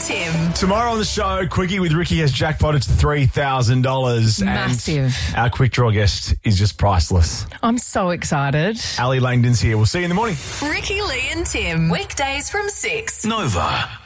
Tim. Tomorrow on the show, Quickie with Ricky has jackpotted to $3,000. Massive. And our quick draw guest is just priceless. I'm so excited. Ali Langdon's here. We'll see you in the morning. Ricky, Lee and Tim. Weekdays from 6. Nova.